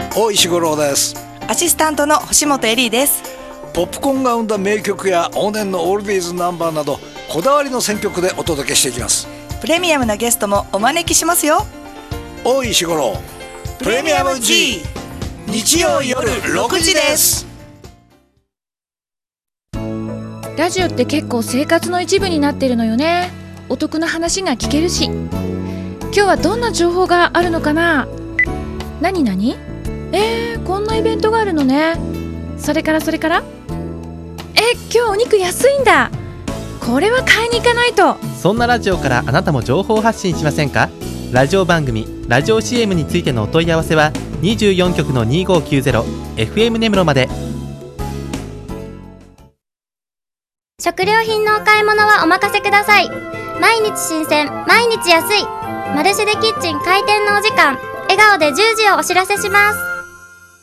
大石五郎です。 アシスタントの星本恵里です。 ポップコーンが生んだ名曲や往年のオールディーズナンバーなど、こだわりの選曲でお届けしていきます。 プレミアムなゲストもお招きしますよ。 大石五郎プレミアム G、 日曜夜6時です。 ラジオって結構生活の一部になってるのよね。お得な話が聞けるし。今日はどんな情報があるのかな。何こんなイベントがあるのね。それから今日お肉安いんだ。これは買いに行かないと。 そんなラジオからあなたも情報発信しませんか。ラジオ番組、ラジオ CM についてのお問い合わせは24局の 2590 FM 根室まで。 食料品のお買い物はお任せください。毎日新鮮、毎日安い。マルシェでキッチン開店のお時間、笑顔で10時をお知らせします。